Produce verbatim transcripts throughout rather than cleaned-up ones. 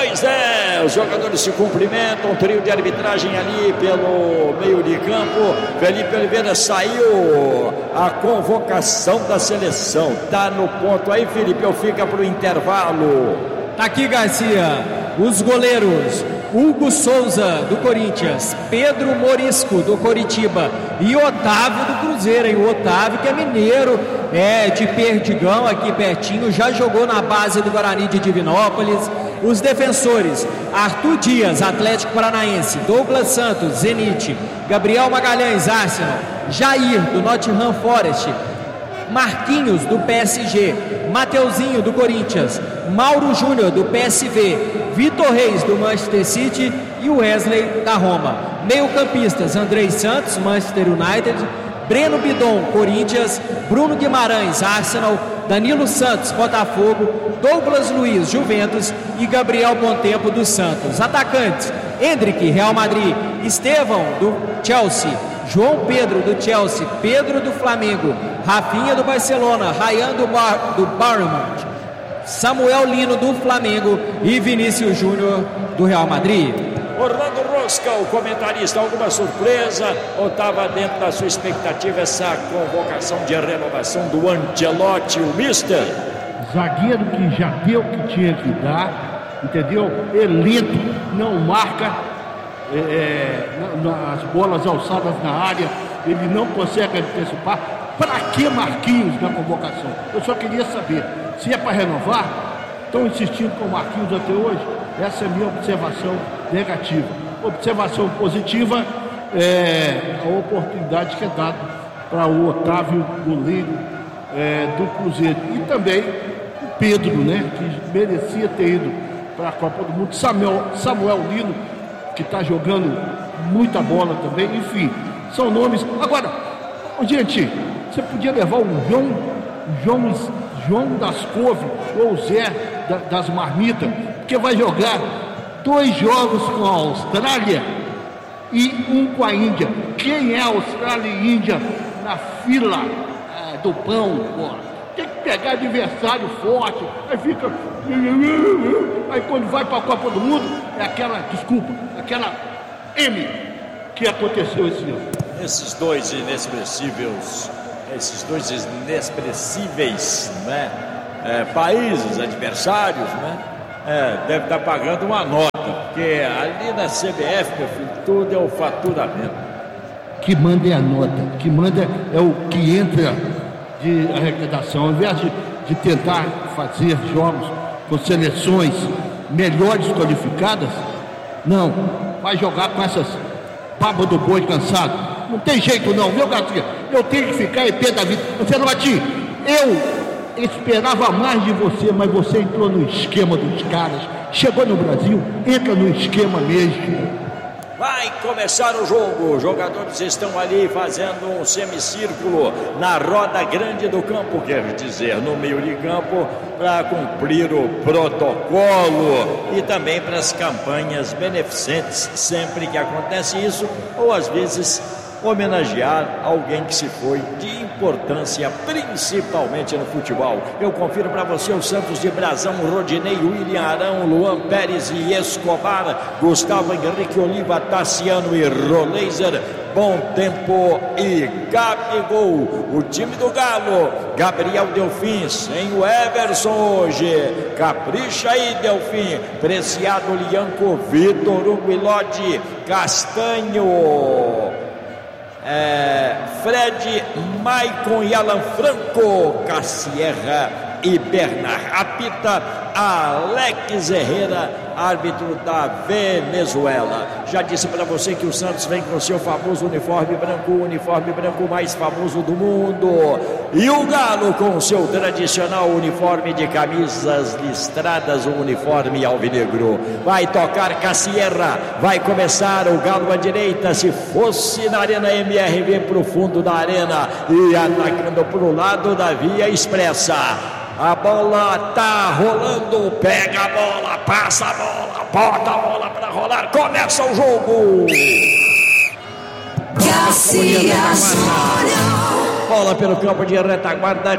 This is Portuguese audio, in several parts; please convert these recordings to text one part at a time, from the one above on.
Pois é, os jogadores se cumprimentam, um trio de arbitragem ali pelo meio de campo. Felipe Oliveira saiu, a convocação da seleção tá no ponto aí, Felipe, eu fica pro intervalo. Tá aqui, Garcia, os goleiros Hugo Souza do Corinthians, Pedro Morisco do Coritiba e Otávio do Cruzeiro, hein? O Otávio, que é mineiro, é de Perdigão, aqui pertinho, já jogou na base do Guarani de Divinópolis. Os defensores: Arthur Dias, Atlético Paranaense, Douglas Santos, Zenit, Gabriel Magalhães, Arsenal, Jair do Nottingham Forest, Marquinhos do P S G, Mateuzinho do Corinthians, Mauro Júnior do P S V, Vitor Reis do Manchester City e Wesley da Roma. Meio-campistas: Andrei Santos, Manchester United, Breno Bidon, Corinthians, Bruno Guimarães, Arsenal, Danilo Santos, Botafogo, Douglas Luiz, Juventus e Gabriel Bontempo do Santos. Atacantes: Endrick, Real Madrid, Estevão do Chelsea, João Pedro do Chelsea, Pedro do Flamengo, Rafinha do Barcelona, Ryan do, Bar, do Bournemouth, Samuel Lino do Flamengo e Vinícius Júnior do Real Madrid. Orlando Rosca, o comentarista, alguma surpresa ou estava dentro da sua expectativa essa convocação de renovação do Ancelotti, o mister? Zagueiro que já deu o que tinha que dar, entendeu? É lento, não marca é, é, nas bolas alçadas na área, ele não consegue antecipar. Para que Marquinhos na convocação? Eu só queria saber, se é para renovar, estão insistindo com o Marquinhos até hoje? Essa é a minha observação negativa. Observação positiva é a oportunidade que é dada para o Otávio, goleiro é, do Cruzeiro. E também o Pedro, né, que merecia ter ido para a Copa do Mundo. Samuel, Samuel Lino, que está jogando muita bola também. Enfim, são nomes. Agora, gente, você podia levar o João, o João, João das Couve ou o Zé da, das Marmitas, porque vai jogar dois jogos com a Austrália e um com a Índia. Quem é a Austrália e Índia na fila é, do pão? Pô? Tem que pegar adversário forte, aí fica... Aí quando vai para a Copa do Mundo, é aquela, desculpa, aquela M que aconteceu esse ano. Esses dois inexpressíveis, esses dois inexpressíveis, né? É, países, adversários, né? É, deve estar pagando uma nota, porque ali na C B F, meu filho, tudo é o faturamento. Que manda é a nota, que manda é o que entra de arrecadação. Ao invés de, de tentar fazer jogos com seleções melhores qualificadas, não, vai jogar com essas babas do boi cansado. Não tem jeito não, viu, Garcia? Eu tenho que ficar em pé da vida. Você não bate, eu... esperava mais de você, mas você entrou no esquema dos caras. Chegou no Brasil, entra no esquema mesmo. Vai começar o jogo. Os jogadores estão ali fazendo um semicírculo na roda grande do campo, quer dizer, no meio de campo, para cumprir o protocolo e também para as campanhas beneficentes, sempre que acontece isso, ou às vezes homenagear alguém que se foi de importância, principalmente no futebol. Eu confiro para você o Santos de Brasão, Rodinei, William Arão, Luan Pérez e Escobar, Gustavo Henrique Oliva, Tassiano e Roleiser, Bom Tempo e Gabigol. O time do Galo, Gabriel Delfim, sem o Everson hoje. Capricha aí, Delfim. Preciado, Lianco, Vitor Hugo e Lodi, Castanho, É, Fred, Maicon e Alan Franco, Cassierra e Bernard. Apita Alex Herrera, árbitro da Venezuela. Já disse para você que o Santos vem com seu famoso uniforme branco, o uniforme branco mais famoso do mundo. E o Galo com seu tradicional uniforme de camisas listradas, o uniforme alvinegro. Vai tocar Cassierra, vai começar o Galo à direita, se fosse na Arena M R V, pro fundo da arena, e atacando pro lado da via expressa. A bola tá rolando, pega a bola, passa a bola, bota a bola para rolar, começa o jogo. Garcia Sono. bola pelo campo de retaguarda,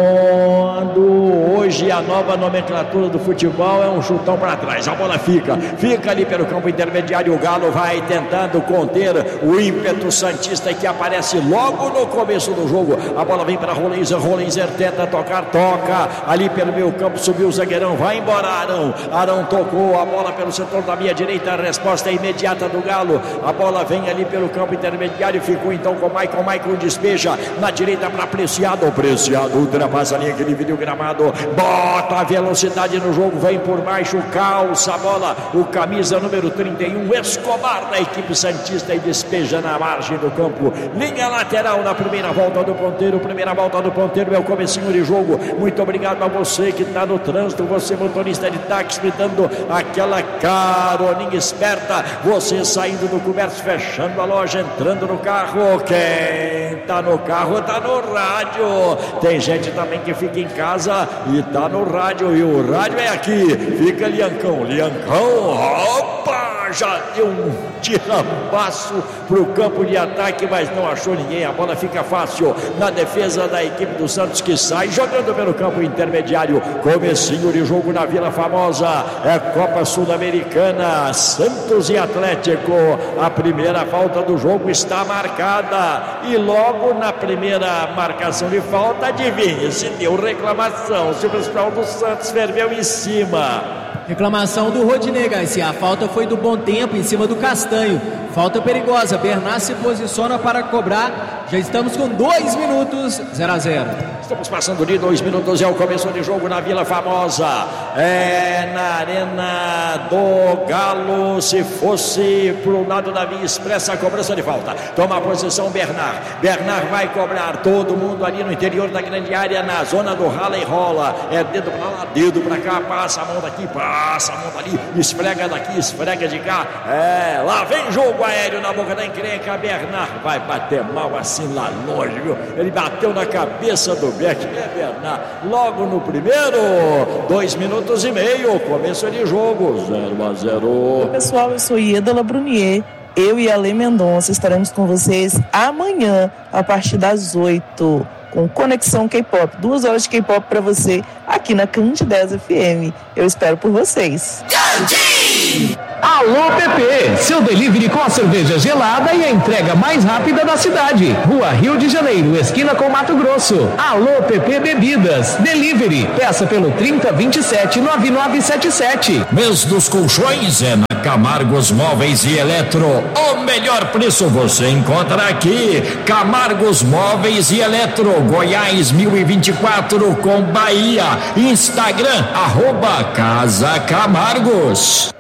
quando hoje a nova nomenclatura do futebol é um chutão para trás. A bola fica, fica ali pelo campo intermediário. O Galo vai tentando conter o ímpeto santista que aparece logo no começo do jogo. A bola vem para Rolenzer, Rolenzer tenta tocar, toca ali pelo meio campo, subiu o zagueirão, vai embora Arão, Arão tocou a bola pelo setor da minha direita, a resposta é imediata do Galo. A bola vem ali pelo campo intermediário, ficou então com o Maicon, Maicon despeja na direita para Preciado, Preciado ultrapassa a linha que divide o gramado, bota a velocidade no jogo, vem por baixo, calça a bola, o camisa número trinta e um, Escobar da equipe santista, e despeja na margem do campo, linha lateral na primeira volta do ponteiro, primeira volta do ponteiro é o comecinho de jogo. Muito obrigado a você que está no trânsito, você motorista de táxi me dando aquela caroninha esperta, você saindo do comércio, fechando a loja, entrando no carro, quem está no carro está no rádio, tem gente também que fica em casa e está no rádio, e o rádio é aqui, fica Liancão, Liancão, opa, já deu um tirambaço para o campo de ataque, mas não achou ninguém, a bola fica fácil na defesa da equipe do Santos, que sai jogando pelo campo intermediário, comecinho de jogo na Vila Famosa, é Copa Sul-Americana, Santos e Atlético, a primeira falta do jogo está marcada, e logo na primeira marcação de falta, adivinha, se deu reclamação, se o pessoal do Santos ferveu em cima. Reclamação do Rodinei, Garcia. A falta foi do Bom Tempo em cima do Castanho. Falta perigosa. Bernard se posiciona para cobrar. Já estamos com dois minutos, zero a zero. Estamos passando de dois minutos, é o começo de jogo na Vila Famosa. É na Arena do Galo. Se fosse pro lado da Via Expressa, a cobrança de falta. Toma a posição Bernard. Bernard vai cobrar, todo mundo ali no interior da grande área, na zona do rala e rola. É dedo pra lá, dedo pra cá, passa a mão daqui, passa a mão dali, esfrega daqui, esfrega de cá. É, lá vem jogo aéreo na boca da encrenca. Bernard vai bater mal assim lá longe, viu? Ele bateu na cabeça do Beck, né, Bernard? Logo no primeiro, dois minutos e meio, começo de jogo, zero a zero. Pessoal, eu sou Ieda Brunier. Eu e a Lê Mendonça estaremos com vocês amanhã, a partir das oito, com Conexão K-Pop. Duas horas de K-Pop para você, aqui na Candidez F M. Eu espero por vocês. Alô P P, seu delivery com a cerveja gelada e a entrega mais rápida da cidade. Rua Rio de Janeiro, esquina com Mato Grosso. Alô P P Bebidas, delivery, peça pelo trinta, vinte e sete, noventa e nove setenta e sete. Mês dos colchões é na Camargos Móveis e Eletro. O melhor preço você encontra aqui. Camargos Móveis e Eletro, Goiás mil e vinte e quatro com Bahia. Instagram, arroba Casa Camargos.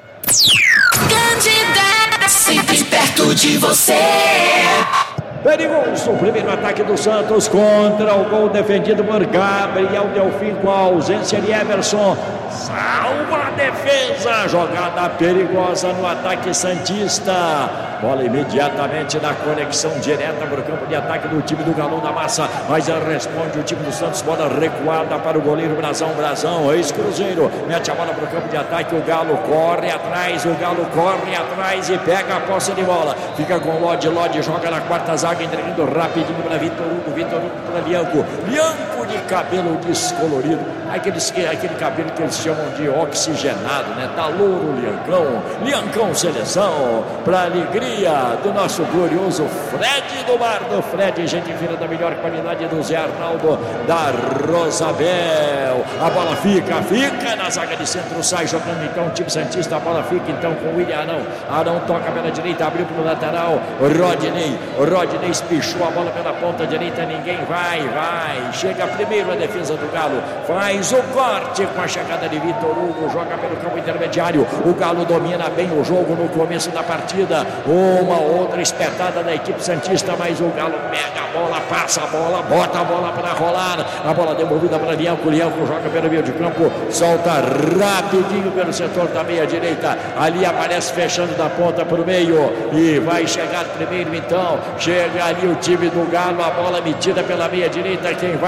Candidez, sempre perto de você. Perigoso o primeiro ataque do Santos contra o gol defendido por Gabriel Delfim, com a ausência de Everson. Salva a defesa, jogada perigosa no ataque santista. Bola imediatamente na conexão direta para o campo de ataque do time do Galão da Massa, mas responde o time do Santos, bola recuada para o goleiro Brazão, Brazão, ex-Cruzeiro, mete a bola para o campo de ataque, o Galo corre atrás, o Galo corre atrás e pega a posse de bola, fica com o Lodi, Lodi joga na quarta zaga, entregando rapidinho para Vitor Hugo, Vitor Hugo para Lianco, Lianco de cabelo descolorido, aqueles, aquele cabelo que eles chamam de oxigenado, né? Tá louro, Liancão, Liancão seleção, para alegria do nosso glorioso Fred do Bar do Fred, gente fina da melhor qualidade, do Zé Arnaldo da Rosabel. A bola fica, fica na zaga de centro, sai jogando então o time santista, a bola fica então com o William Arão. Arão toca pela direita, abriu para o lateral, Rodney, Rodney espichou a bola pela ponta direita, ninguém vai, vai, chega primeiro a defesa do Galo, faz o corte com a chegada de Vitor Hugo, joga pelo campo intermediário, o Galo domina bem o jogo no começo da partida, uma outra espetada da equipe santista, mas o Galo pega a bola, passa a bola, bota a bola para rolar, a bola devolvida para Lianco, Lianco joga pelo meio de campo, solta rapidinho pelo setor da meia direita, ali aparece fechando da ponta para o meio e vai chegar primeiro então, chega ali o time do Galo, a bola metida pela meia direita, quem vai chegar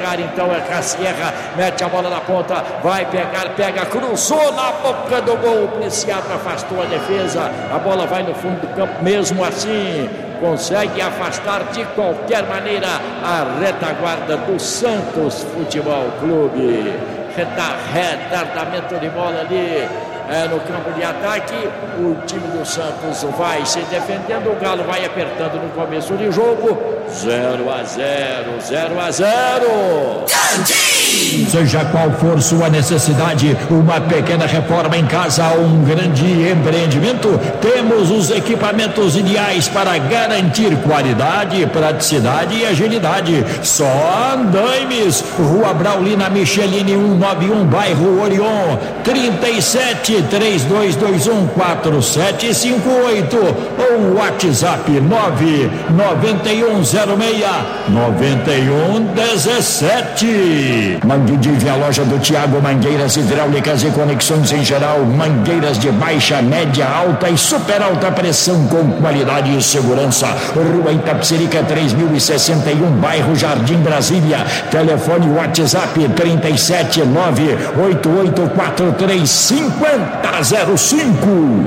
pegar então é Cassierra, mete a bola na ponta, vai pegar, pega, cruzou na boca do gol, Preciado afastou a defesa, a bola vai no fundo do campo, mesmo assim consegue afastar de qualquer maneira a retaguarda do Santos Futebol Clube. Retardamento de bola ali é, no campo de ataque. O time do Santos vai se defendendo, o Galo vai apertando no começo de jogo. zero a zero, zero a zero. Seja qual for sua necessidade, uma pequena reforma em casa ou um grande empreendimento, temos os equipamentos ideais para garantir qualidade, praticidade e agilidade. Só Andaimes, Rua Braulina Michelini cento e noventa e um, bairro Orion, trinta e sete, três dois dois um, quatro sete cinco oito ou WhatsApp nove nove um zero seis nove um um sete. Manguedivia, a loja do Tiago, mangueiras hidráulicas e conexões em geral, mangueiras de baixa, média, alta e super alta pressão com qualidade e segurança. Rua Itapecerica três mil e sessenta e um, bairro Jardim Brasília. Telefone WhatsApp trinta e sete, nove oito oito quatro três cinco zero zero cinco.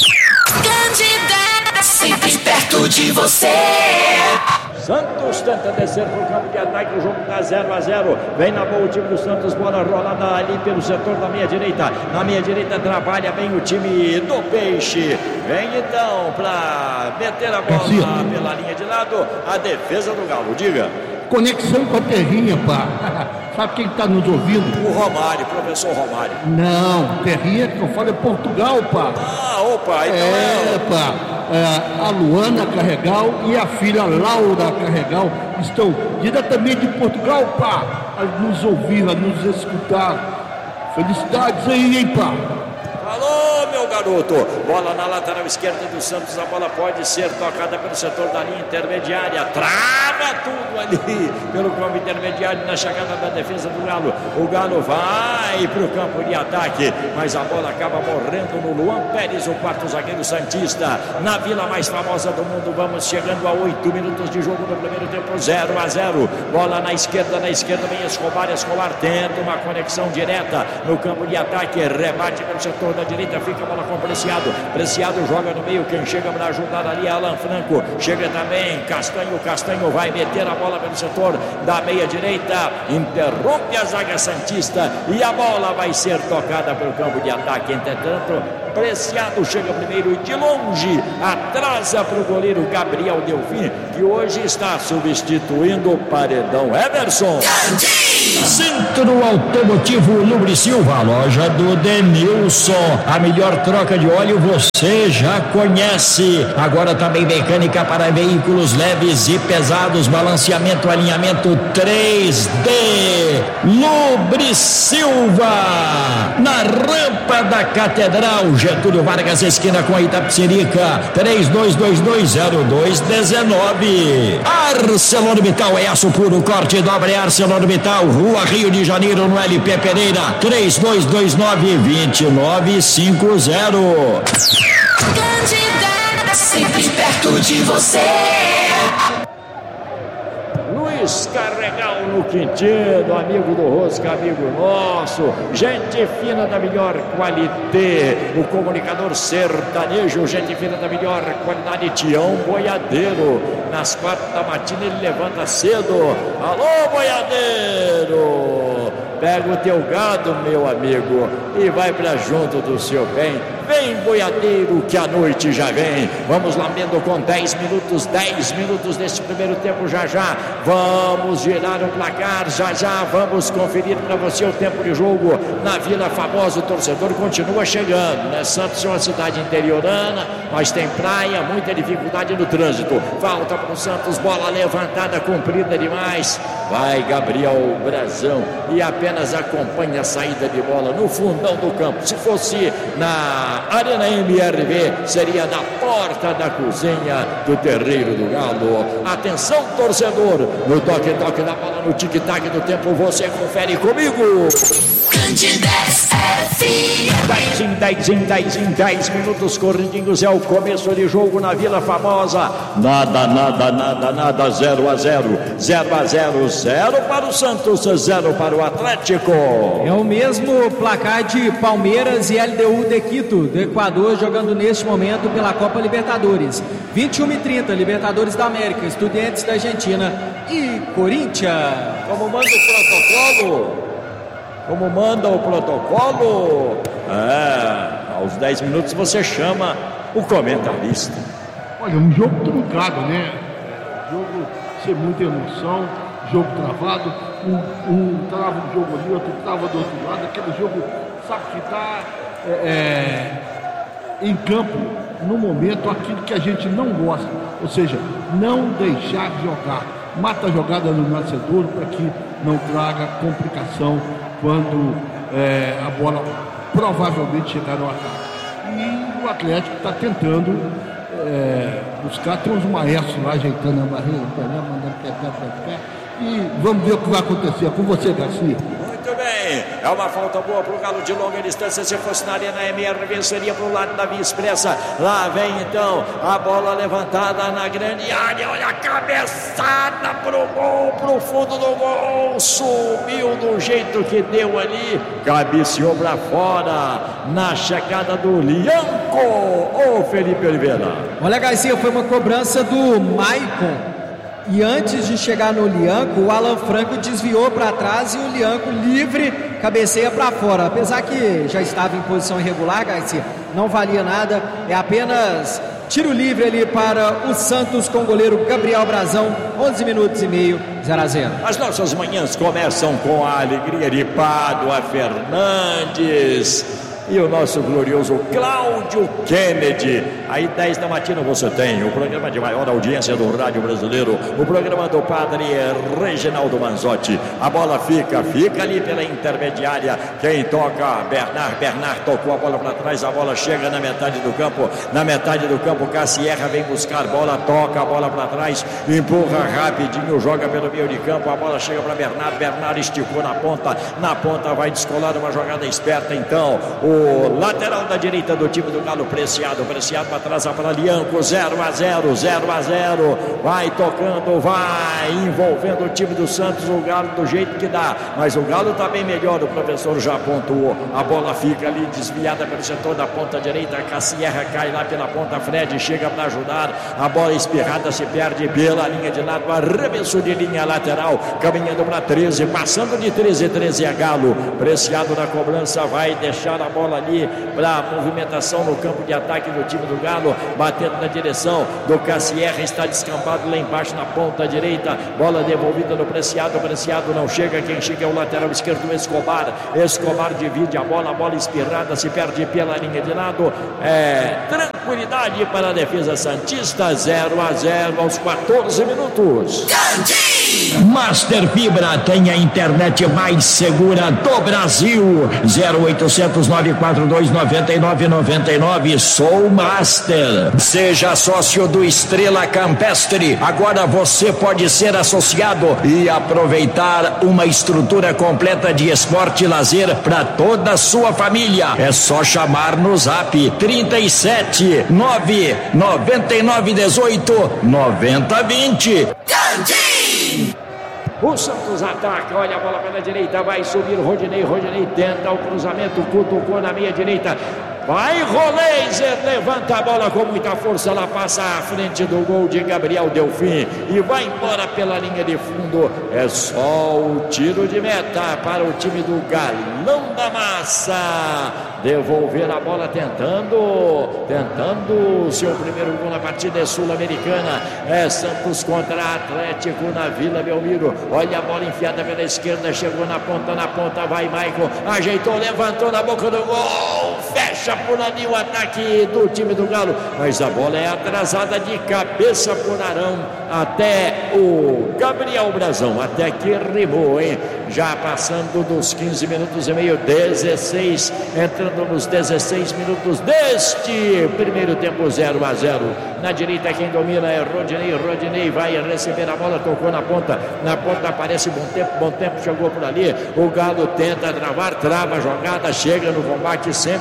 Candidata, sempre perto de você. Santos tenta descer para o campo de ataque, o jogo está zero a zero. Vem na boa o time do Santos, bola rolada ali pelo setor da meia direita. Na meia direita trabalha bem o time do Peixe. Vem então para meter a bola pela linha de lado, a defesa do Galo. Diga. Conexão com a terrinha, pá. Sabe quem está nos ouvindo? O Romário, professor Romário. Não, terrinha que eu falo é Portugal, pá. Ah, opa, então é... É, pá. É, a Luana Carregal e a filha Laura Carregal estão diretamente de Portugal, pá, a nos ouvir, a nos escutar. Felicidades aí, hein, pá. Alô, meu garoto. Bola na lateral esquerda do Santos. A bola pode ser tocada pelo setor da linha intermediária. Trava tudo ali pelo campo intermediário na chegada da defesa do Galo. O Galo vai para o campo de ataque, mas a bola acaba morrendo no Luan Pérez, o quarto zagueiro santista. Na vila mais famosa do mundo, vamos chegando a oito minutos de jogo do primeiro tempo, zero a zero. Bola na esquerda, na esquerda vem Escobar. Escobar tenta uma conexão direta no campo de ataque. Rebate pelo setor da direita, fica a bola com o Preciado. Preciado joga no meio, quem chega para ajudar ali é Alan Franco. Chega também Castanho, Castanho vai meter a bola pelo setor da meia direita, interrompe a zaga santista e a bola vai ser tocada pelo campo de ataque. Entretanto, Preciado chega primeiro e de longe atrasa para o goleiro Gabriel Delfim, que hoje está substituindo o paredão. Emerson. Centro Automotivo Lubre Silva, loja do Denilson. A melhor troca de óleo você já conhece. Agora também mecânica para veículos leves e pesados, balanceamento, alinhamento três D. Lubre Silva, na rampa da Catedral, Getúlio Vargas, esquina com a Itapecerica, três dois dois dois zero dois um nove. ArcelorMittal é aço puro, corte dobra, é ArcelorMittal, Rua Rio de Janeiro, no L P Pereira, três dois dois nove, dois nove cinco zero. Candidata, sempre perto de você. Luiz Carregal no Quintino, amigo do Rosca, amigo nosso, gente fina da melhor qualité, o comunicador sertanejo, gente fina da melhor qualidade, Tião Boiadeiro. Nas quatro da matina ele levanta cedo. Alô, boiadeiro, pega o teu gado, meu amigo, e vai pra junto do seu bem. Vem, boiadeiro, que a noite já vem. Vamos lambendo com dez minutos, dez minutos desse primeiro tempo. Já já vamos girar o placar, já já vamos conferir para você o tempo de jogo na Vila Famosa. O torcedor continua chegando, né? Santos é uma cidade interiorana, mas tem praia, muita dificuldade no trânsito. Falta para o Santos, bola levantada, comprida demais. Vai Gabriel Brazão e apenas acompanha a saída de bola no fundão do campo. Se fosse na Arena M R V, seria na porta da cozinha do terreiro do Galo. Atenção, torcedor, no toque-toque da bola, no tic-tac do tempo, você confere comigo. Candidato F. dez e em dez, em dez, em dez minutos corridinhos. É o começo de jogo na Vila Famosa. Nada, nada, nada, nada. zero a zero. zero a zero. zero para o Santos, zero para o Atlético. É o mesmo placar de Palmeiras e L D U de Quito, do Equador, jogando neste momento pela Copa Libertadores. vinte e uma e trinta, Libertadores da América, Estudiantes da Argentina e Corinthians. Como manda o protocolo? Como manda o protocolo? É, aos dez minutos você chama o comentarista. Olha, um jogo truncado, né? Jogo sem muita emoção, jogo travado. Um, um trava um jogo ali, outro trava do outro lado. Aquele jogo, sabe que está é, é, em campo, no momento, aquilo que a gente não gosta. Ou seja, não deixar de jogar. Mata a jogada no nascedor para que não traga complicação quando é, a bola provavelmente chegar no ataque. E o Atlético está tentando é, buscar, tem uns maestros lá ajeitando a barreira, mandando pé, pé, pé, pé. E vamos ver o que vai acontecer. É com você, Garcia. Muito bem, é uma falta boa para o Galo de longa distância. Se fosse na Arena M R, venceria para o lado da Via Expressa. Lá vem então a bola levantada na grande área. Olha a cabeçada para o gol, para o fundo do gol. Subiu do jeito que deu ali, cabeceou para fora na chegada do Lianco. Ô Felipe Oliveira. Olha, Garcia, foi uma cobrança do Maicon. E antes de chegar no Lianco, o Alan Franco desviou para trás e o Lianco livre cabeceia para fora. Apesar que já estava em posição irregular, Garcia, não valia nada. É apenas tiro livre ali para o Santos com o goleiro Gabriel Brazão. onze minutos e meio, zero a zero. As nossas manhãs começam com a alegria de Pádua Fernandes e o nosso glorioso Cláudio Kennedy. Aí dez da matina você tem o programa de maior audiência do rádio brasileiro, o programa do padre Reginaldo Manzotti. A bola fica, fica ali pela intermediária. Quem toca? Bernard. Bernard tocou a bola para trás, a bola chega na metade do campo. Na metade do campo, Cassierra vem buscar bola, toca a bola para trás, empurra rapidinho, joga pelo meio de campo. A bola chega para Bernard. Bernard esticou na ponta, na ponta vai descolar uma jogada esperta. Então, o lateral da direita do time do Galo, Preciado, Preciado atrás para Lianco, zero a zero, zero a zero, vai tocando, vai envolvendo o time do Santos, o Galo do jeito que dá, mas o Galo está bem melhor, o professor já pontuou, a bola fica ali desviada pelo setor da ponta direita, Cassierra cai lá pela ponta, Fred chega para ajudar, a bola espirrada se perde pela linha de lado, arremesso de linha lateral, caminhando para treze, passando de treze, treze a Galo, Preciado na cobrança, vai deixar a bola ali para a movimentação no campo de ataque do time do Galo, batendo na direção do Cassierra, está descampado lá embaixo na ponta direita, bola devolvida no Preciado, Preciado não chega, quem chega é o lateral esquerdo, Escobar, Escobar divide a bola, a bola espirrada, se perde pela linha de lado, é tranquilidade para a defesa santista, zero a zero aos quatorze minutos. Master Fibra tem a internet mais segura do Brasil. zero oitocentos, nove quatro dois, nove nove nove nove. Sou Master. Seja sócio do Estrela Campestre. Agora você pode ser associado e aproveitar uma estrutura completa de esporte e lazer para toda a sua família. É só chamar no Zap trinta e sete, nove nove nove dezoito, noventa vinte. O Santos ataca, olha a bola pela direita, vai subir Rodinei, Rodinei tenta o cruzamento, cutucou na meia direita, vai Roleiser, levanta a bola com muita força, ela passa à frente do gol de Gabriel Delfim e vai embora pela linha de fundo. É só o tiro de meta para o time do Galão da Massa devolver a bola, tentando tentando seu primeiro gol na partida. É sul-americana, é Santos contra Atlético na Vila Belmiro. Olha a bola enfiada pela esquerda, chegou na ponta, na ponta vai Maicon, ajeitou, levantou na boca do gol, fecha por ali o ataque do time do Galo, mas a bola é atrasada de cabeça por Arão até o Gabriel Brazão, até que rimou, hein? Já passando dos quinze minutos e meio, dezesseis, entrando nos dezesseis minutos deste primeiro tempo, zero a zero. Na direita quem domina é Rodinei, Rodinei vai receber a bola, tocou na ponta, na ponta aparece Bom Tempo, Bom Tempo chegou por ali, o Galo tenta travar, trava a jogada, chega no combate sempre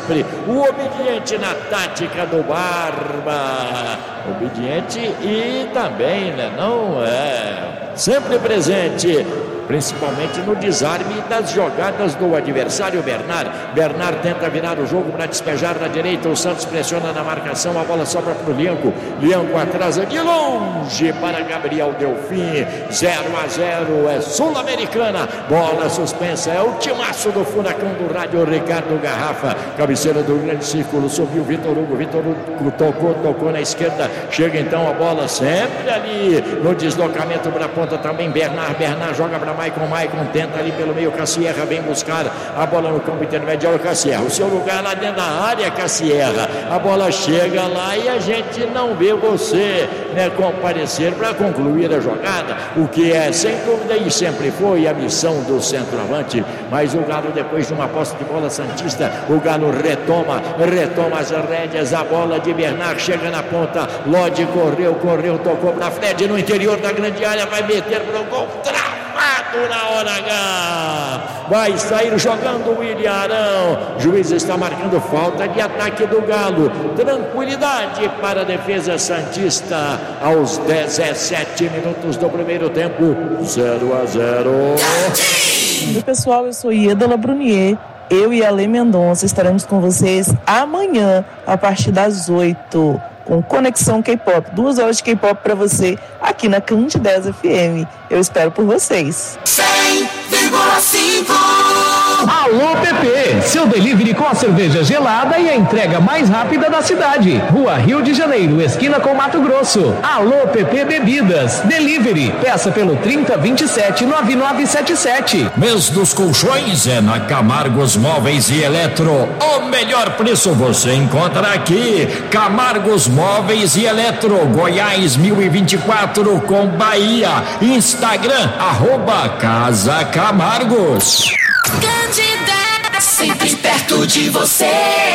sempre o obediente na tática do Barba. Obediente e também, né, não é, sempre presente, principalmente no desarme das jogadas do adversário Bernard. Bernard tenta virar o jogo para despejar na direita, o Santos pressiona na marcação, a bola sobra para o Lianco, Lianco atrasa de longe para Gabriel Delfim, zero a zero, é Sul-Americana, bola suspensa, é o timaço do furacão do rádio Ricardo Garrafa, cabeceira do grande círculo, subiu Vitor Hugo, Vitor Hugo tocou, tocou na esquerda, chega então a bola sempre ali no deslocamento para a ponta também, Bernard, Bernard joga para Maicon, Maicon tenta ali pelo meio, Cassierra vem buscar a bola no campo intermediário, Cassierra, o seu lugar lá dentro da área, Cassierra, a bola chega lá e a gente não vê você, né, comparecer para concluir a jogada, o que é sem dúvida e sempre foi a missão do centroavante, mas o Galo depois de uma posse de bola santista, o Galo retoma, retoma as rédeas, a bola de Bernard chega na ponta, Lodi correu, correu, tocou para Fred no interior da grande área, vai meter para o gol, travado na hora H, vai sair jogando o William Arão, juiz está marcando falta de ataque do Galo, tranquilidade para a defesa santista aos dezessete minutos do primeiro tempo, zero a zero. Oi pessoal, eu sou Ieda Brunier, eu e a Lê Mendonça estaremos com vocês amanhã a partir das oito. Com Conexão K-Pop, duas horas de K-Pop para você aqui na Candidez F M. Eu espero por vocês. cem vírgula cinco Alô P P, seu delivery com a cerveja gelada e a entrega mais rápida da cidade. Rua Rio de Janeiro, esquina com Mato Grosso. Alô P P Bebidas, delivery. Peça pelo trinta, vinte e sete, noventa e nove setenta e sete. Mês dos colchões é na Camargos Móveis e Eletro. O melhor preço você encontra aqui. Camargos Móveis e Eletro, Goiás mil e vinte e quatro com Bahia. Instagram, arroba Casa Camargos. Candidez, sempre perto de você.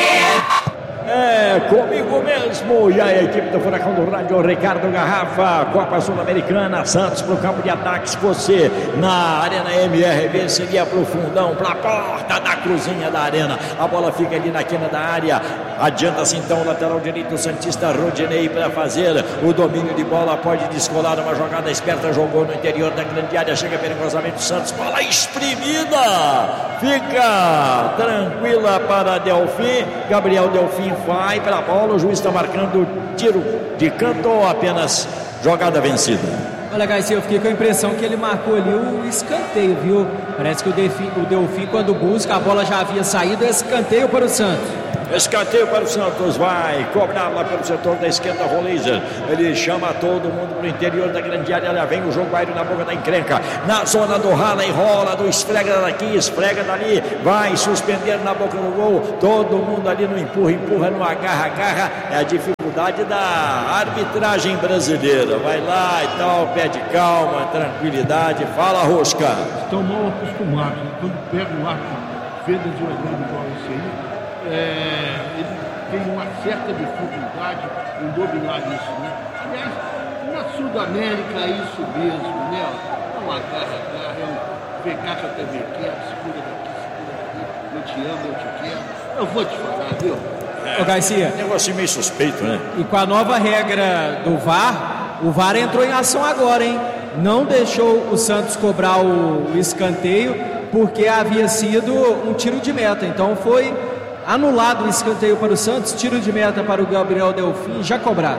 É comigo mesmo, e a equipe do Furacão do Rádio Ricardo Garrafa, Copa Sul-Americana, Santos pro campo de ataques, você na Arena M R V seria pro fundão, pra porta da cruzinha da arena, a bola fica ali na quina da área, adianta-se então o lateral direito, o santista Rodinei para fazer o domínio de bola, pode descolar uma jogada esperta, jogou no interior da grande área, chega perigosamente o Santos, bola exprimida, fica tranquila para Delfim, Gabriel Delfim vai para a bola, o juiz está marcando tiro de canto ou apenas jogada vencida? Olha, Garcia, eu fiquei com a impressão que ele marcou ali o escanteio, viu? Parece que o Delfim, o Delfim quando busca, a bola já havia saído, escanteio para o Santos. Escanteio para o Santos, vai cobrar lá pelo setor da esquerda, Rolaser, ele chama todo mundo para o interior da grande área, já vem o jogo aéreo na boca da encrenca, na zona do rala, enrola, do esfrega daqui, esfrega dali, vai suspender na boca do gol, todo mundo ali no empurra, empurra, no agarra, agarra, é a dificuldade da arbitragem brasileira, vai lá e tal, pede calma, tranquilidade, fala Rosca. Estão mal acostumados, né? Quando pega um arco venezuelano igual esse aí, É, ele tem uma certa dificuldade em dominar isso, né? Aliás, na Sudamérica é isso mesmo, né? É uma garra, garra, é um vem cá que eu também quero, segura daqui, segura daqui, eu te amo, eu te quero, eu vou te falar, viu? Ô Garcia, Negócio meio suspeito, né? e com a nova regra do V A R, o V A R entrou em ação agora, hein? Não deixou o Santos cobrar o, o escanteio porque havia sido um tiro de meta, então foi anulado o escanteio para o Santos, tiro de meta para o Gabriel Delfim, já cobrado.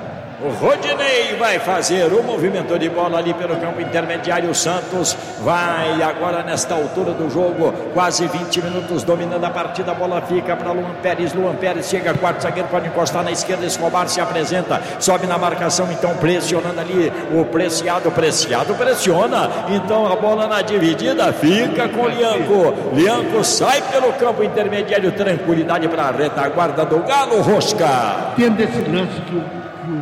O Rodinei vai fazer o movimento de bola ali pelo campo intermediário. O Santos vai agora nesta altura do jogo, quase vinte minutos dominando a partida. A bola fica para Luan Pérez. Luan Pérez chega, quarto zagueiro, pode encostar na esquerda. Escobar se apresenta, sobe na marcação, então pressionando ali o Preciado. Preciado pressiona, então a bola na dividida fica com o Lianco. Lianco sai pelo campo intermediário. Tranquilidade para a retaguarda do Galo. Rosca. Tendo esse lance que o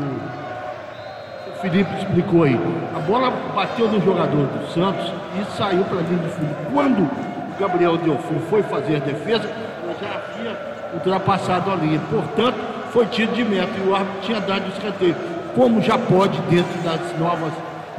Felipe explicou aí. A bola bateu no jogador do Santos e saiu para dentro do fundo. Quando o Gabriel Delfim foi fazer a defesa, ele já havia ultrapassado a linha. Portanto, foi tiro de meta e o árbitro tinha dado escanteio. Como já pode, dentro das novas,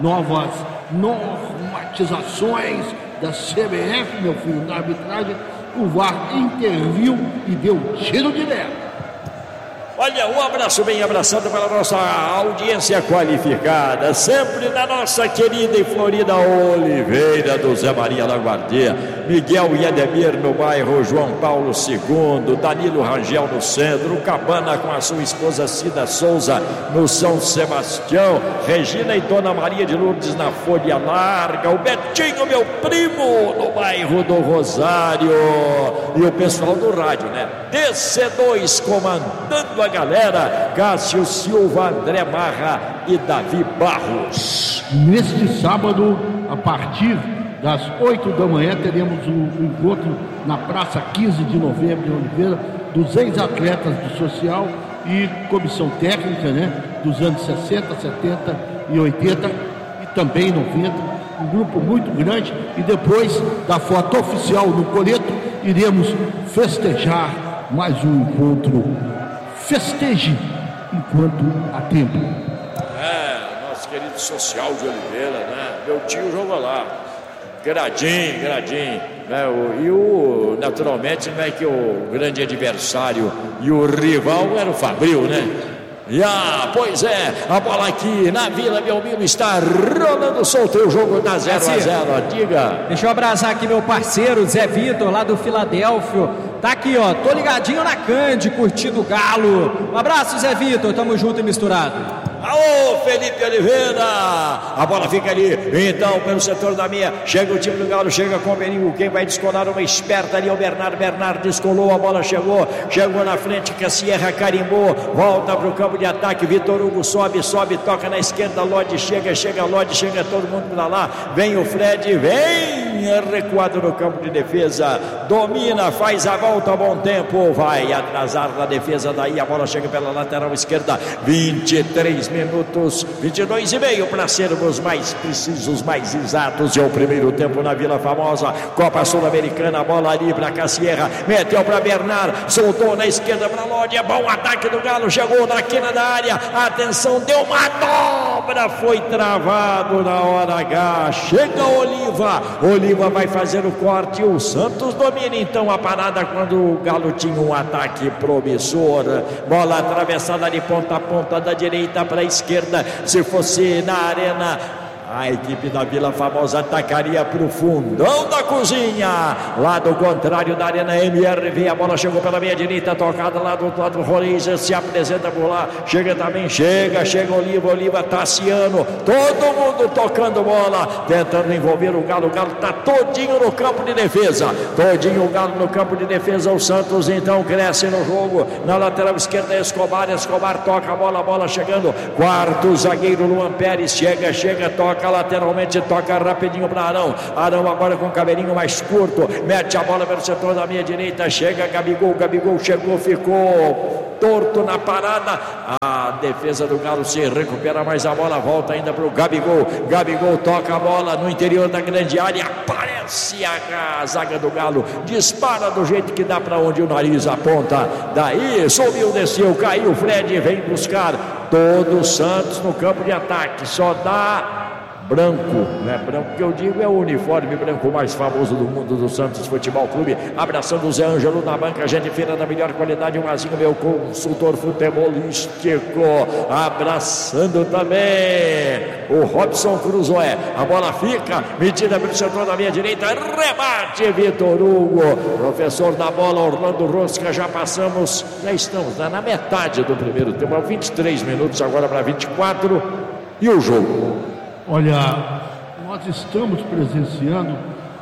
novas normatizações da C B F, meu filho, da arbitragem, o V A R interviu e deu tiro direto. Olha, um abraço bem abraçado para a nossa audiência qualificada, sempre na nossa querida e florida Oliveira do Zé Maria Laguardia, Miguel e Ademir no bairro João Paulo segundo, Danilo Rangel no centro, Cabana com a sua esposa Cida Souza no São Sebastião, Regina e Dona Maria de Lourdes na Folha Larga, o Betinho, meu primo, no bairro do Rosário, e o pessoal do rádio, né? D C dois comandando a galera, Cássio Silva, André Marra e Davi Barros. Neste sábado, a partir das oito da manhã, teremos um encontro na Praça quinze de novembro de Oliveira, dos ex-atletas do social e comissão técnica, né, dos anos sessenta, setenta e oitenta e também noventa, um grupo muito grande, e depois da foto oficial no coleto, iremos festejar mais um encontro. Festeje enquanto há tempo. É, nosso querido social de Oliveira, né? Meu tio jogou lá. Gradinho, gradinho. Né? O, e o, naturalmente, não é que o grande adversário e o rival era o Fabril, né? E ah, pois é, a bola aqui na Vila Belmiro está rolando solto, o jogo tá zero a zero, diga. Deixa eu abraçar aqui meu parceiro Zé Vitor, lá do Filadélfia. Tá aqui, ó, tô ligadinho na Cande, curtindo o Galo. Um abraço, Zé Vitor, tamo junto e misturado. Aô, Felipe Oliveira, a bola fica ali, então pelo setor da meia, chega o time do Galo, chega com o perigo, quem vai descolar uma esperta ali é o Bernardo, Bernardo descolou, a bola chegou, chegou na frente, que a Sierra carimbou, volta para o campo de ataque, Vitor Hugo sobe, sobe, toca na esquerda, Lodi chega, chega Lodi, chega todo mundo para lá, vem o Fred, vem recuado no campo de defesa, domina, faz a volta a bom tempo, vai atrasar na defesa, daí a bola chega pela lateral esquerda, vinte e três minutos, vinte e dois e meio para sermos mais precisos, mais exatos. É o primeiro tempo na Vila Famosa, Copa Sul-Americana, bola ali para Cassierra, meteu para Bernard, soltou na esquerda para Lodi, é bom ataque do Galo, chegou na quina da área, atenção, deu uma dobra, foi travado na hora H, chega Oliva, Oliva vai fazer o corte, o Santos domina então a parada quando o Galo tinha um ataque promissor, bola atravessada de ponta a ponta da direita para a esquerda, se fosse na arena a equipe da Vila Famosa atacaria para o fundão da cozinha, lado contrário da arena M R V, a bola chegou pela meia direita, tocada lá do outro lado, Roriza se apresenta por lá, chega também, chega, chega Oliva, Oliva, Tassiano, todo mundo tocando bola, tentando envolver o Galo, o Galo está todinho no campo de defesa, todinho o Galo no campo de defesa, o Santos então cresce no jogo, na lateral esquerda Escobar, Escobar toca a bola, a bola chegando, quarto zagueiro Luan Pérez, chega, chega, toca lateralmente, toca rapidinho para Arão, Arão agora com o cabelinho mais curto, mete a bola pelo setor da minha direita, chega Gabigol, Gabigol chegou, ficou torto na parada, a defesa do Galo se recupera, mas a bola volta ainda para o Gabigol, Gabigol toca a bola no interior da grande área, aparece a, a zaga do Galo, dispara do jeito que dá para onde o nariz aponta, daí subiu, desceu, caiu, Fred vem buscar todo o Santos no campo de ataque, só dá branco, né? Branco que eu digo é o uniforme branco mais famoso do mundo do Santos Futebol Clube, abraçando o Zé Ângelo na banca, gente fina da melhor qualidade, o Mazinho, meu consultor futebolístico, abraçando também o Robson Cruzoé, a bola fica, metida pelo setor da minha direita, rebate Vitor Hugo, professor da bola Orlando Rosca, já passamos, já estamos na metade do primeiro tempo, vinte e três minutos agora para vinte e quatro, e o jogo? Olha, nós estamos presenciando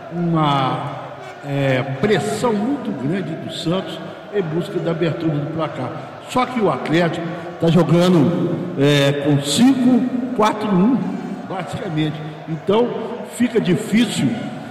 uma é, pressão muito grande do Santos em busca da abertura do placar. Só que o Atlético está jogando é, com cinco quatro um, basicamente. Então fica difícil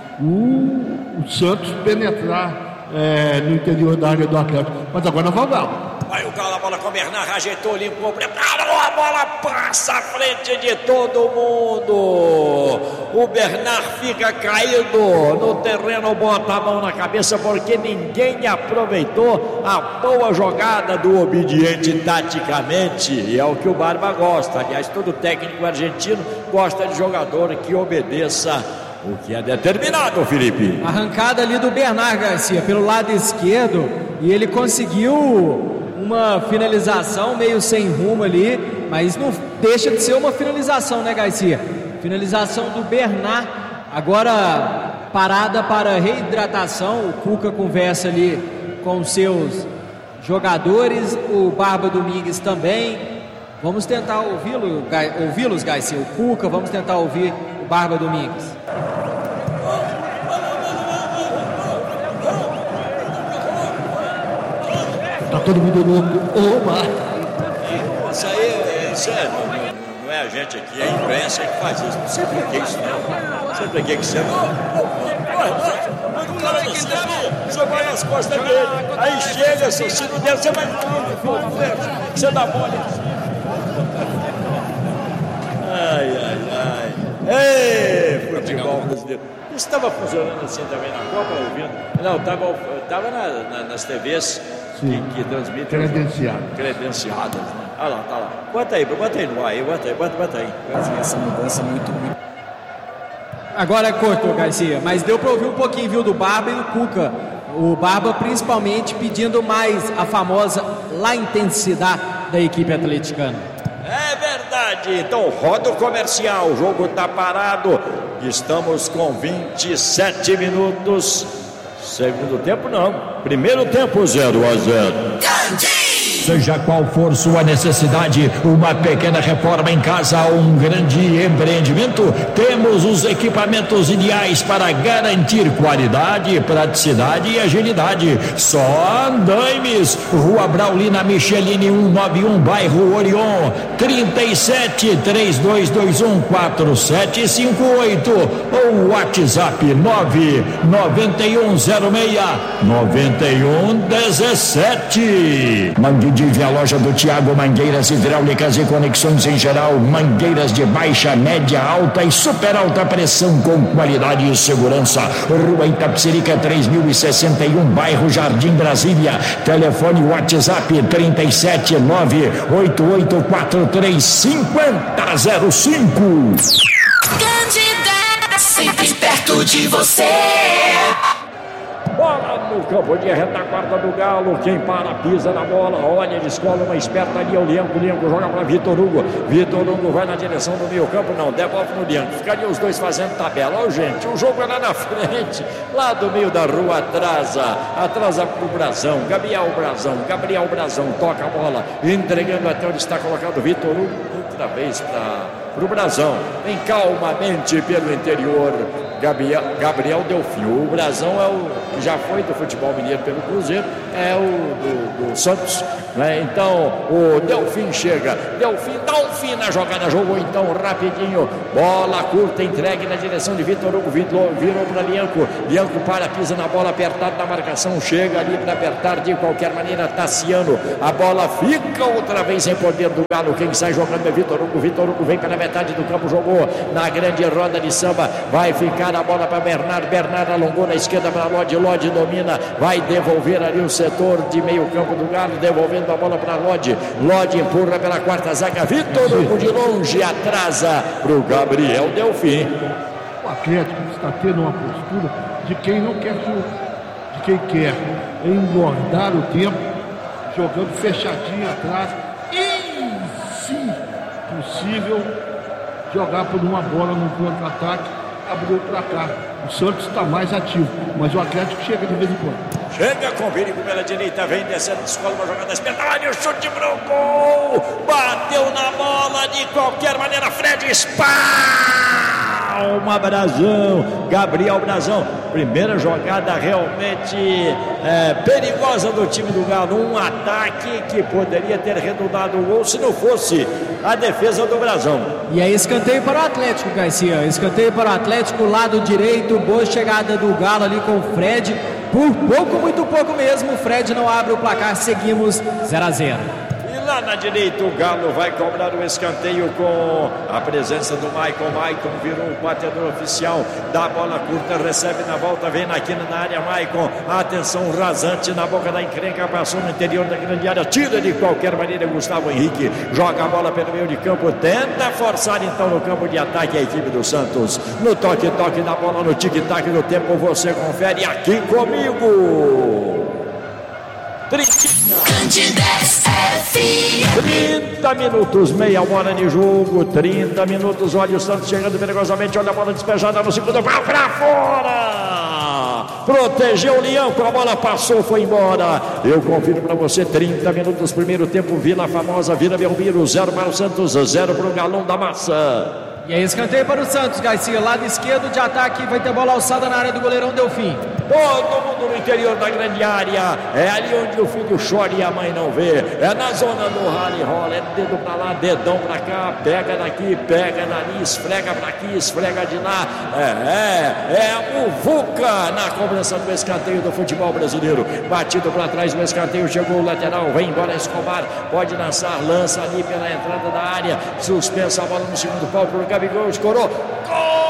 o, o Santos penetrar é, no interior da área do Atlético. Mas agora nós vamos. Vai o Galo, a bola com o Bernard, ajeitou, limpou, preparou, a bola passa à frente de todo mundo. O Bernard fica caído no terreno, bota a mão na cabeça porque ninguém aproveitou a boa jogada do obediente taticamente. E é o que o Barba gosta. Aliás, todo técnico argentino gosta de jogador que obedeça o que é determinado, Felipe. Arrancada ali do Bernard Garcia pelo lado esquerdo e ele conseguiu uma finalização meio sem rumo ali, mas não deixa de ser uma finalização, né, Garcia? Finalização do Bernard, agora parada para reidratação. O Cuca conversa ali com os seus jogadores, o Barba Domingues também. Vamos tentar ouvi-lo, ouvi-los, Garcia, o Cuca, vamos tentar ouvir o Barba Domingues. Tá todo mundo louco. Oba! Isso aí, isso é, não, não é a gente aqui, é a imprensa que faz isso. Não sei pra que isso não. Não sei pra que isso não. Você vai nas costas dele, aí chega, seu filho dele, você vai você dá mole. Ai, ai, ai. Ei, futebol brasileiro. Isso estava funcionando assim também na Copa, ouvindo? Não, estava tava na, na, nas T Vs que, que transmitem. Credenciadas. Credenciadas, né? Olha lá, tá lá. Bota aí, bota aí no ar aí, bota aí, bota, bota aí. Essa mudança muito, muito. Agora cortou, Garcia, mas deu para ouvir um pouquinho, viu, do Barba e do Cuca. O Barba principalmente pedindo mais a famosa lá intensidade da equipe atleticana. É verdade, então roda o comercial, o jogo tá parado, estamos com vinte e sete minutos, segundo tempo não, primeiro tempo zero a zero. Seja qual for sua necessidade, uma pequena reforma em casa ou um grande empreendimento, temos os equipamentos ideais para garantir qualidade, praticidade e agilidade. Só Andaimes, Rua Braulina Micheline cento e noventa e um, bairro Orion, trinta e sete, três dois dois um, quatro sete cinco oito ou WhatsApp nove nove um zero seis nove um um sete. Mangueirinho, a loja do Tiago, mangueiras hidráulicas e conexões em geral, mangueiras de baixa, média, alta e super alta pressão com qualidade e segurança. Rua Itapecerica três mil e sessenta e um, bairro Jardim Brasília. Telefone WhatsApp trinta e sete, nove oito oito quatro três cinco zero zero cinco. Candida, sempre perto de você. Bola no campo de retaguarda do Galo. Quem para, pisa na bola. Olha, ele escola uma esperta ali. O Lianco. O Lianco joga para Vitor Hugo. Vitor Hugo vai na direção do meio campo. Não, devolve no Lianco. Ficaria os dois fazendo tabela. Ó, gente, o jogo é lá na frente. Lá do meio da rua atrasa. Atrasa pro Brazão. Gabriel Brazão. Gabriel Brazão toca a bola. Entregando até onde está colocado Vitor Hugo. Outra vez para o Brazão. Vem calmamente pelo interior. Gabriel, Gabriel Delfim. O Brazão é o que já foi do futebol mineiro pelo Cruzeiro, é o do, do Santos, né? Então o Delfim chega, Delfim dá um fim na jogada, jogou então rapidinho, bola curta, entregue na direção de Vitor Hugo, Vitor virou para Lianco, Lianco para, pisa na bola, apertado na marcação, chega ali para apertar de qualquer maneira, Tassiano, a bola fica outra vez em poder do Galo, quem sai jogando é Vitor Hugo, Vitor Hugo vem pela metade do campo, jogou na grande roda de samba, vai ficar a bola para Bernardo, Bernardo alongou na esquerda para Lodi, Lodi domina, vai devolver ali o setor de meio campo do Galo, devolvendo a bola para Lodi, Lodi empurra pela quarta zaga, Vitor Hugo de longe atrasa para o Gabriel Delfim. O Atlético está tendo uma postura de quem não quer jogo, de quem quer engordar o tempo, jogando fechadinho atrás e, se possível, jogar por uma bola no contra-ataque, abriu para cá. O Santos está mais ativo, mas o Atlético chega de vez em quando. Chega com perigo pela direita, vem descendo, escola uma jogada esperta, olha o chute pro gol, bateu na bola de qualquer maneira, Fred espalma Brazão, Gabriel Brazão, primeira jogada realmente é, perigosa do time do Galo, um ataque que poderia ter redundado o gol se não fosse a defesa do Brazão. E aí escanteio para o Atlético, Garcia, escanteio para o Atlético, lado direito, boa chegada do Galo ali com o Fred, por pouco, muito pouco mesmo, o Fred não abre o placar, seguimos zero a zero. E Lá na direita o Galo vai cobrar o escanteio com a presença do Maicon. Maicon virou o batedor oficial da bola curta, recebe na volta, vem na quina na área. Maicon, atenção rasante na boca da encrenca, passou no interior da grande área, tira de qualquer maneira Gustavo Henrique, joga a bola pelo meio de campo, tenta forçar então no campo de ataque a equipe do Santos. No toque-toque da bola, no tic-tac do tempo, você confere aqui comigo. trinta minutos, meia hora de jogo, trinta minutos. Olha o Santos chegando perigosamente, olha a bola despejada no segundo, vai pra fora, protegeu o Leão, com a bola passou, foi embora. Eu confiro pra você, trinta minutos, primeiro tempo, Vila Famosa, Vila Belmiro, zero para o Santos, zero para o Galão da Massa. E aí escanteio para o Santos, Garcia, lado esquerdo de ataque, vai ter bola alçada na área do goleirão Delfim. Todo mundo no interior da grande área, é ali onde o filho chora e a mãe não vê, é na zona do rally rola, é dedo pra lá, dedão pra cá, pega daqui, pega dali, esfrega pra aqui, esfrega de lá, é, é, é a muvuca na cobrança do escanteio do futebol brasileiro, batido pra trás do escanteio, chegou o lateral, vem embora Escobar, pode lançar, lança ali pela entrada da área, suspensa a bola no segundo pau pro Gabigol, escorou, gol!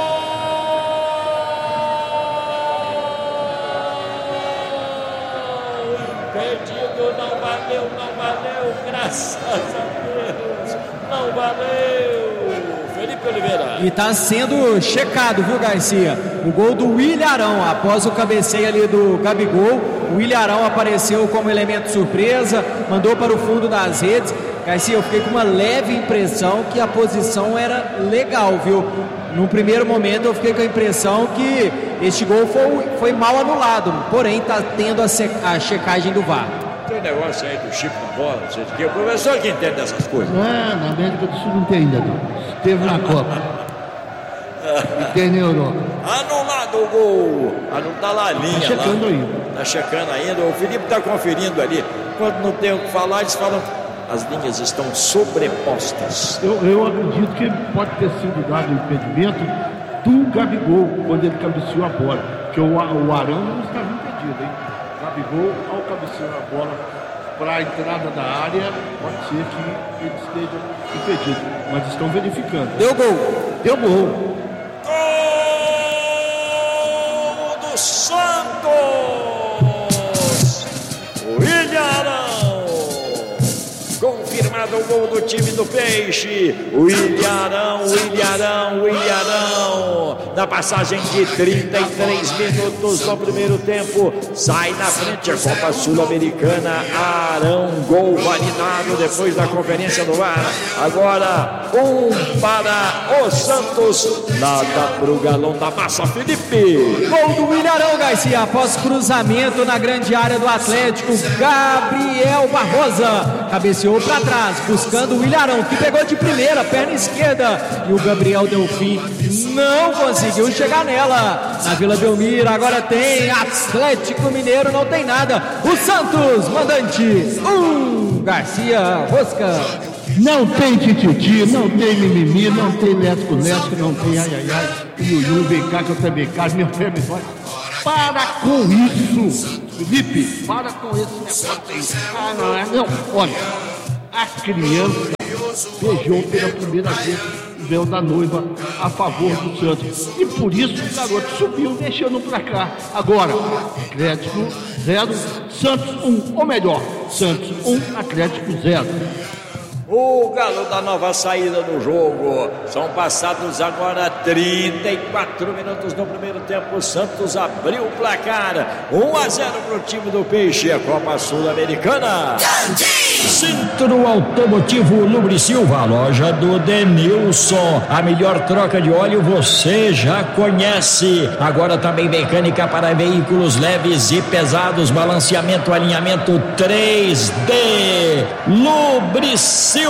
Perdido, não valeu, não valeu, graças a Deus, não valeu, Felipe Oliveira. E tá sendo checado, viu, Garcia? O gol do Ilharão, após o cabeceio ali do Gabigol, o Ilharão apareceu como elemento surpresa, mandou para o fundo das redes. Garcia, eu fiquei com uma leve impressão que a posição era legal, viu? No primeiro momento eu fiquei com a impressão que este gol foi, foi mal anulado, porém está tendo a, a checagem do V A R. Tem um negócio aí do chip na bola, não sei de que, o professor que entende dessas coisas. É, na América do Sul não tem ainda, não. Esteve na Copa. E tem na Europa. Anulado o gol. Está lá a linha. Está checando lá. ainda. Está checando ainda. O Felipe está conferindo ali. Quando não tem o que falar, eles falam. As linhas estão sobrepostas. Eu, eu acredito que pode ter sido dado o impedimento do Gabigol quando ele cabeceou a bola. Porque o, o Arão não estava impedido, hein? Gabigol, ao cabecear a bola para a entrada da área, pode ser que ele esteja impedido. Mas estão verificando. Deu gol. Deu gol. Gol do Santos! O Ilharão! Confirmado o gol do time do Peixe. O Ilharão, o Ilharão, o Ilharão. Na passagem de trinta e três minutos no primeiro tempo. Sai na frente a Copa Sul-Americana. Arão, gol validado depois da conferência do V A R. Agora, um para o Santos. Nada para o Galão da Massa, Felipe. Gol do Ilharão, Garcia. Após cruzamento na grande área do Atlético, Gabriel Barbosa cabeceou para trás, buscando o Ilharão, que pegou de primeira, perna esquerda, e o Gabriel Delfim não conseguiu chegar nela. Na Vila Belmiro agora tem Atlético Mineiro, não tem nada. O Santos, mandante, um, Garcia Rosca. Não tem tititi, não tem mimimi, não tem lesco-lesco, não tem ai ai ai, iuiu, vem cá que eu também quero, meu pé me vai. Para com isso, Felipe, para com esse negócio aí. Ah, não, é, não, olha, a criança beijou pela primeira vez o véu da noiva a favor do Santos. E por isso o garoto subiu, deixando pra cá. Agora, Atlético zero, Santos um, ou melhor, Santos um, Atlético zero. O Galo da nova saída do jogo. São passados agora trinta e quatro minutos no primeiro tempo. O Santos abriu o placar. um a zero para o time do Peixe. A Copa Sul-Americana. Centro Automotivo Lubrisilva, loja do Denilson. A melhor troca de óleo você já conhece. Agora também mecânica para veículos leves e pesados. Balanceamento, alinhamento três D. Lubrisilva.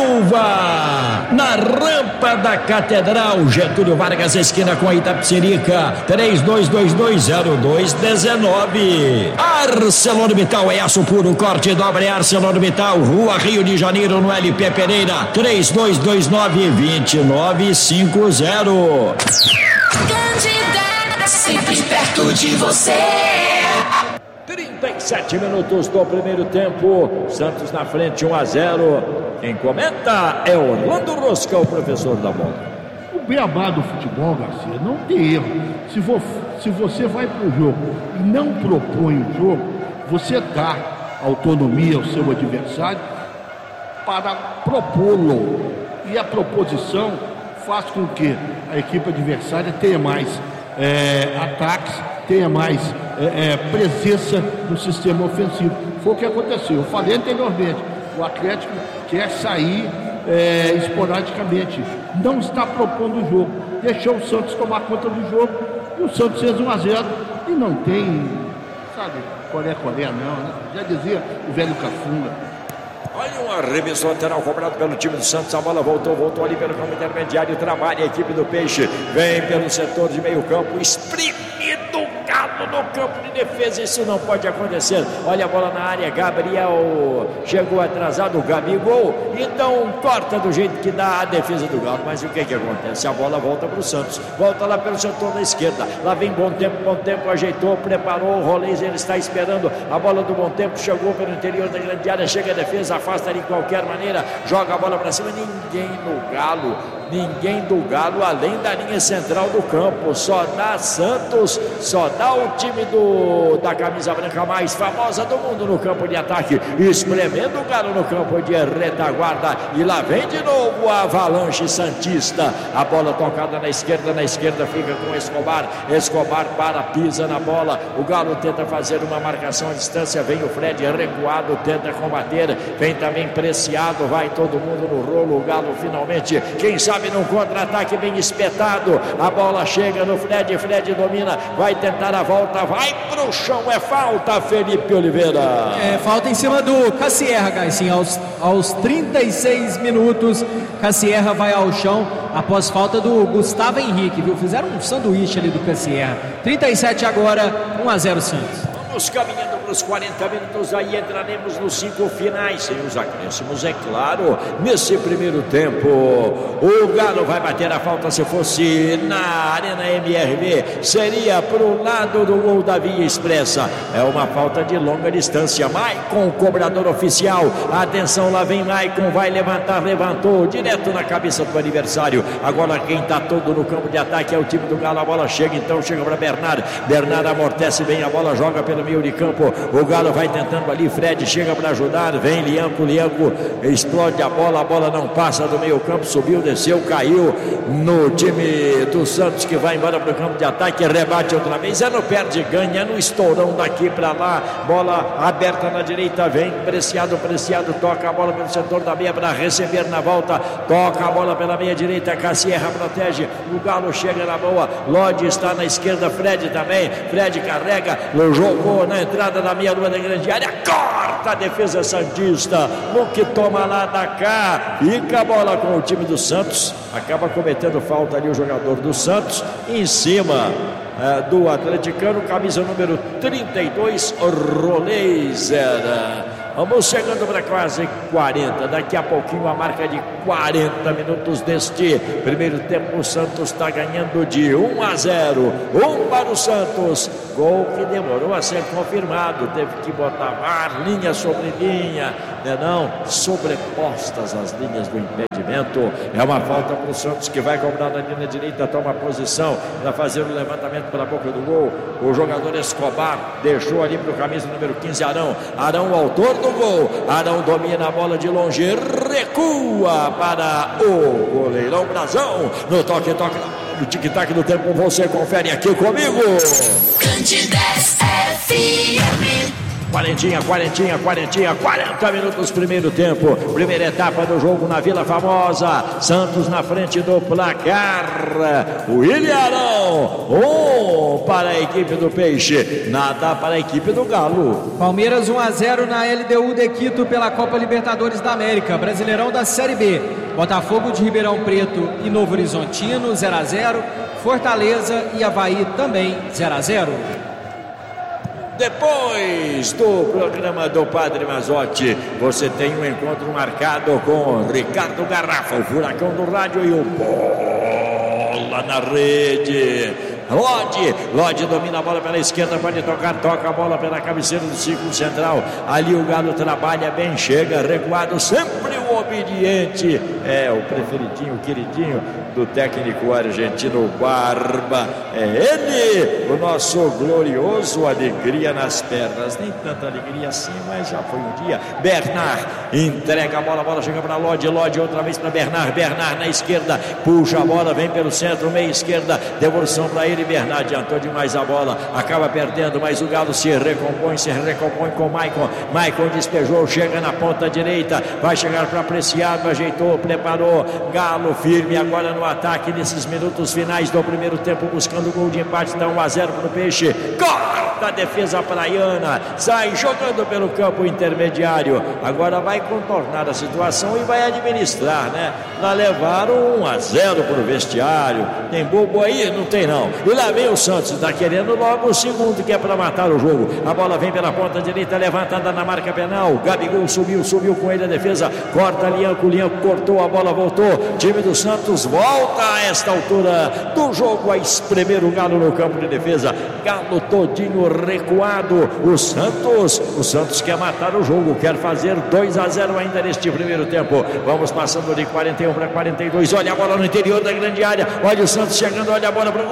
Na rampa da Catedral, Getúlio Vargas, esquina com a Itapecerica, três dois dois dois zero dois um nove. ArcelorMittal é aço puro, corte dobra é ArcelorMittal, Rua Rio de Janeiro, no L P Pereira, três dois dois nove dois nove cinco zero. Candidata, sempre perto de você. trinta e Sete minutos do primeiro tempo. Santos na frente, um a zero. Quem comenta é Orlando Rosca, o professor da bola. O beabá do futebol, Garcia, não tem erro. Se, vo, se você vai para o jogo e não propõe o jogo, você dá autonomia ao seu adversário para propô-lo. E a proposição faz com que a equipe adversária tenha mais é, ataques, tenha mais é, é, presença no sistema ofensivo. Foi o que aconteceu. Eu falei anteriormente, o Atlético quer sair é, esporadicamente, não está propondo o jogo, deixou o Santos tomar conta do jogo e o Santos fez um a zero e não tem, sabe, colé-colé não, né? Já dizia o velho Cafunga. Olha um arremesso lateral cobrado pelo time do Santos. A bola voltou, voltou ali pelo campo intermediário. Trabalha a equipe do Peixe. Vem pelo setor de meio campo. Exprimido o Galo no campo de defesa. Isso não pode acontecer. Olha a bola na área. Gabriel chegou atrasado. O Gabigol. Então corta do jeito que dá a defesa do Galo. Mas o que que acontece? A bola volta para o Santos. Volta lá pelo setor da esquerda. Lá vem Bom Tempo. Bom Tempo ajeitou, preparou o Rolês. Ele está esperando. A bola do Bom Tempo chegou pelo interior da grande área. Chega a defesa. Afasta de qualquer maneira, joga a bola para cima, ninguém no Galo, ninguém do Galo além da linha central do campo, só dá Santos, só dá o time do, da camisa branca mais famosa do mundo no campo de ataque, espremendo o Galo no campo de retaguarda, e lá vem de novo a avalanche santista, a bola tocada na esquerda, na esquerda fica com Escobar, Escobar para, pisa na bola, o Galo tenta fazer uma marcação à distância, vem o Fred recuado, tenta combater, vem também Preciado, vai todo mundo no rolo, o Galo finalmente, quem sabe num contra-ataque bem espetado, a bola chega no Fred, Fred domina, vai tentar a volta, vai pro chão, é falta, Felipe Oliveira. É, falta em cima do Cassierra, Gaicinho, aos, aos trinta e seis minutos, Cassierra vai ao chão, após falta do Gustavo Henrique, viu, fizeram um sanduíche ali do Cassierra, trinta e sete agora, um a zero Santos. Vamos caminhando para os quarenta minutos, aí entraremos nos cinco finais, sem os acréscimos, é claro, nesse primeiro tempo. O Galo vai bater a falta, se fosse na Arena M R V, seria para o lado do gol da Via Expressa. É uma falta de longa distância. Maicon, cobrador oficial. Atenção, lá vem Maicon, vai levantar, levantou, direto na cabeça do adversário. Agora quem está todo no campo de ataque é o time do Galo. A bola chega, então chega para Bernard. Bernard amortece bem a bola, joga pelo meio de campo, o Galo vai tentando ali, Fred chega para ajudar, vem Lianco, Lianco explode a bola, a bola não passa do meio campo, subiu, desceu, caiu no time do Santos que vai embora para o campo de ataque, rebate outra vez, é no perde, ganha no estourão daqui para lá, bola aberta na direita, vem Preciado, Preciado toca a bola pelo setor da meia para receber na volta, toca a bola pela meia direita, Cassierra protege, o Galo chega na boa, Lodi está na esquerda, Fred também, Fred carrega, jogou na entrada da meia lua da grande área, corta a defesa santista, no que toma lá da cá, fica a bola com o time do Santos, acaba cometendo falta ali o jogador do Santos, em cima é, do atleticano, camisa número trinta e dois, Roleiser. Vamos chegando para quase quarenta, daqui a pouquinho a marca de quarenta minutos deste primeiro tempo, o Santos está ganhando de um a zero, um para o Santos, gol que demorou a ser confirmado, teve que botar VAR, linha sobre linha, né não, sobrepostas as linhas do impedimento, é uma falta para o Santos que vai cobrar na linha direita, toma posição para fazer o levantamento pela boca do gol, o jogador Escobar deixou ali para o camisa número quinze, Arão, Arão o autor do gol, Arão domina a bola de longe, recua para o goleirão Brazão, no toque-toque, no tic-tac do tempo, você confere aqui comigo. Candidez F M. Quarentinha, quarentinha, quarentinha, quarenta minutos primeiro tempo, primeira etapa do jogo na Vila Famosa, Santos na frente do placar, William Arão, um para a equipe do Peixe, nada para a equipe do Galo. Palmeiras um a zero na L D U de Quito pela Copa Libertadores da América, Brasileirão da Série B, Botafogo de Ribeirão Preto e Novo Horizontino zero a zero, Fortaleza e Avaí também zero a zero. Depois do programa do Padre Mazotti, você tem um encontro marcado com Ricardo Garrafa, o furacão do rádio e o Bola na Rede. Lodi, Lodi domina a bola pela esquerda, pode tocar, toca a bola pela cabeceira do círculo central. Ali o Galo trabalha bem, chega recuado, sempre o obediente. É o preferidinho, o queridinho do técnico argentino Barba. É ele, o nosso glorioso, alegria nas pernas. Nem tanta alegria assim, mas já foi um dia. Bernard entrega a bola, a bola chega para Lodi, Lodi outra vez para Bernard, Bernard na esquerda, puxa a bola, vem pelo centro, meia esquerda, devolução para ele, Bernard adiantou demais a bola, acaba perdendo, mas o Galo se recompõe, se recompõe com o Maicon, Maicon despejou, chega na ponta direita, vai chegar para Preciado, ajeitou, preparou, Galo firme agora no ataque, nesses minutos finais do primeiro tempo, buscando o gol de empate, dá um a zero para o Peixe, corta a defesa praiana, sai jogando pelo campo intermediário, agora vai contornar a situação e vai administrar, né? Lá levaram um a zero para o vestiário, tem bobo aí? Não tem não, e lá vem o Santos, está querendo logo o segundo, que é para matar o jogo, a bola vem pela ponta direita, levantada na marca penal, Gabigol subiu, subiu com ele a defesa, corta Lianco, Lianco cortou, a bola voltou, time do Santos volta a esta altura do jogo a espremer o Galo no campo de defesa, Galo todinho recuado, o Santos, o Santos quer matar o jogo, quer fazer dois a zero ainda neste primeiro tempo, vamos passando de quarenta e um para quarenta e dois, olha a bola no interior da grande área, olha o Santos chegando, olha a bola para o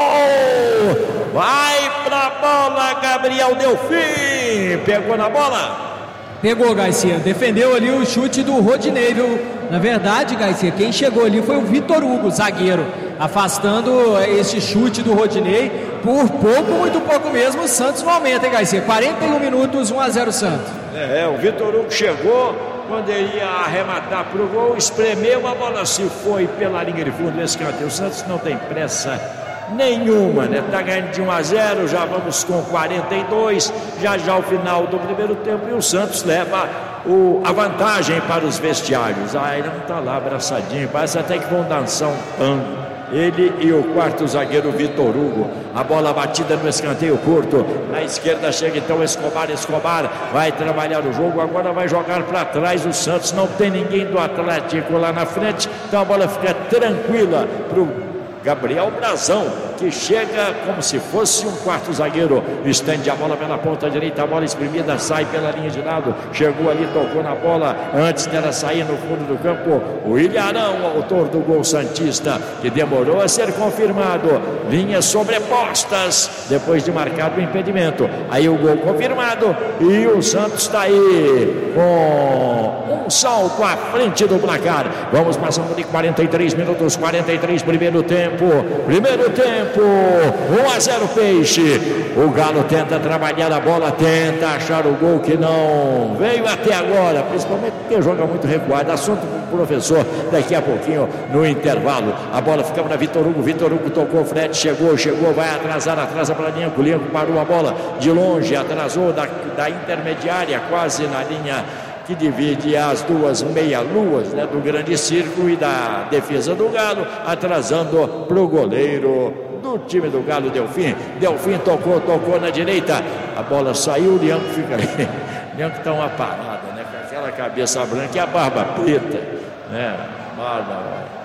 gol, vai pra bola, Gabriel Delfim, pegou na bola. Pegou, Garcia, defendeu ali o chute do Rodinei, viu? Na verdade, Garcia, quem chegou ali foi o Vitor Hugo, zagueiro, afastando esse chute do Rodinei, por pouco, muito pouco mesmo, o Santos não aumenta, hein, Garcia? quarenta e um minutos, um a zero Santos. É, o Vitor Hugo chegou, quando ele ia arrematar para o gol, espremeu, a bola se foi pela linha de fundo do escanteio. O Santos não tem pressa nenhuma, né? Tá ganhando de um a zero, já vamos com quarenta e dois, já já o final do primeiro tempo, e o Santos leva o, a vantagem para os vestiários. Ah, ele não tá lá abraçadinho, parece até que vão dançar um tango. Ele e o quarto zagueiro Vitor Hugo, a bola batida no escanteio curto, na esquerda chega então Escobar, Escobar vai trabalhar o jogo, agora vai jogar para trás o Santos, não tem ninguém do Atlético lá na frente, então a bola fica tranquila para o Gabriel Brazão, que chega como se fosse um quarto zagueiro, estende a bola pela ponta direita, a bola exprimida, sai pela linha de lado, chegou ali, tocou na bola, antes dela sair no fundo do campo, o Ilharão, o autor do gol santista, que demorou a ser confirmado, linhas sobrepostas, depois de marcado o impedimento, aí o gol confirmado, e o Santos está aí, com um salto à frente do placar, vamos passando de quarenta e três minutos, quarenta e três, primeiro tempo, primeiro tempo, um a zero Peixe, o Galo tenta trabalhar a bola, tenta achar o gol que não veio até agora, principalmente porque joga muito recuado, assunto com o professor daqui a pouquinho no intervalo, a bola fica para Vitor Hugo, Vitor Hugo tocou, Fred chegou, chegou, vai atrasar, atrasa para Lianco, Lianco parou a bola de longe, atrasou da, da intermediária, quase na linha que divide as duas meia-luas, né, do grande círculo e da defesa do Galo, atrasando para o goleiro do time do Galo, Delfim. Delfim tocou, tocou na direita, a bola saiu, o Lianco fica ali. Lianco está uma parada, né, com aquela cabeça branca e a barba preta, né, barba,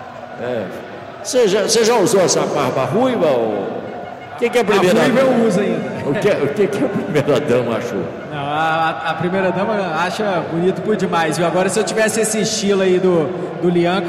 é. Você já, você já usou essa barba ruiva ou... O que, que a primeira a ruiva eu uso ainda. O que, o que, que a primeira dama achou? Não, a, a primeira dama acha bonito por demais, viu? Agora, se eu tivesse esse estilo aí do, do Lianco,